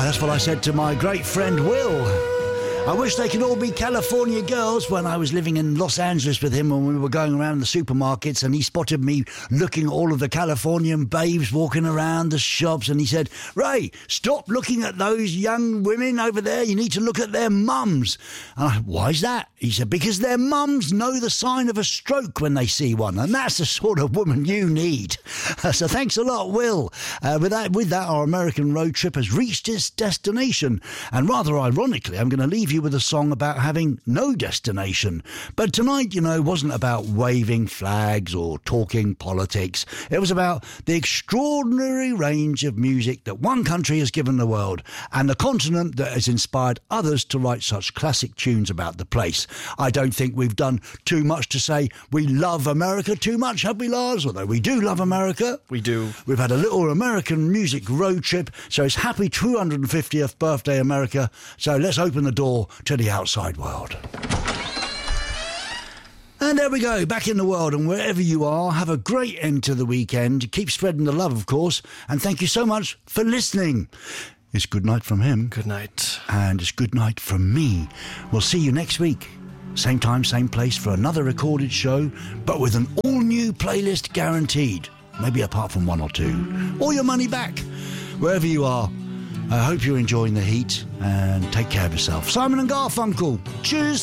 That's what I said to my great friend Will. I wish they could all be California girls. When I was living in Los Angeles with him, when we were going around the supermarkets, and he spotted me looking at all of the Californian babes walking around the shops, and he said, "Ray, stop looking at those young women over there. You need to look at their mums." Why is that? He said, "Because their mums know the sign of a stroke when they see one, and that's the sort of woman you need." So thanks a lot, Will. With that, our American road trip has reached its destination, and rather ironically, I'm going to leave you with a song about having no destination. But tonight, wasn't about waving flags or talking politics. It was about the extraordinary range of music that one country has given the world, and the continent that has inspired others to write such classic tunes about the place. I don't think we've done too much to say we love America too much, have we, Lars? Although we do love America. We do. We've had a little American music road trip, so it's happy 250th birthday, America. So let's open the door to the outside world. And there we go, back in the world, and wherever you are, have a great end to the weekend. Keep spreading the love, of course, and thank you so much for listening. It's good night from him. Good night. And it's good night from me. We'll see you next week. Same time, same place for another recorded show, but with an all-new playlist guaranteed. Maybe apart from one or two. Or your money back. Wherever you are, I hope you're enjoying the heat, and take care of yourself. Simon and Garfunkel. Cheers.